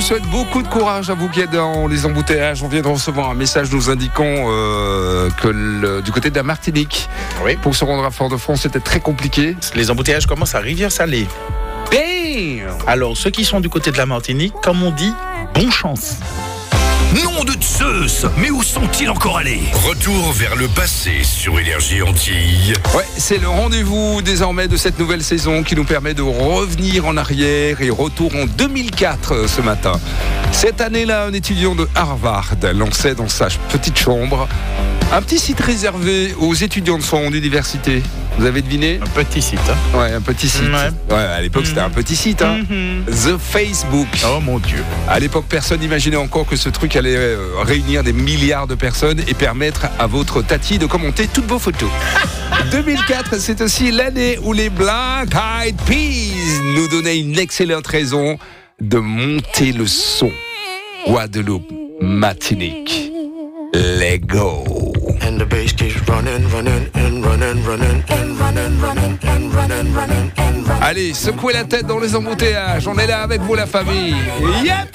souhaite beaucoup de courage à vous qui êtes dans les embouteillages. On vient de recevoir un message nous indiquant que du côté de la Martinique, pour se rendre à Fort-de-France, c'était très compliqué. Les embouteillages commencent à Rivière-Salée. Damn! Alors, ceux qui sont du côté de la Martinique, comme on dit, bonne chance. Nom de Zeus, mais où sont-ils encore allés? Retour vers le passé sur Énergie Antilles. Ouais, c'est le rendez-vous désormais de cette nouvelle saison qui nous permet de revenir en arrière et retour en 2004 ce matin. Cette année-là, un étudiant de Harvard lançait dans sa petite chambre un petit site réservé aux étudiants de son université. Vous avez deviné? Un petit site. Ouais, un petit site. Ouais, à l'époque, c'était un petit site. The Facebook. Oh mon Dieu. À l'époque, personne n'imaginait encore que ce truc allait réunir des milliards de personnes et permettre à votre tati de commenter toutes vos photos. 2004, c'est aussi l'année où les Black Eyed Peas nous donnaient une excellente raison de monter le son. Guadeloupe, Martinique, let's go. And the bass keeps running and running and running. Allez, secouez la tête dans les embouteillages. On est là avec vous, la famille. Yep!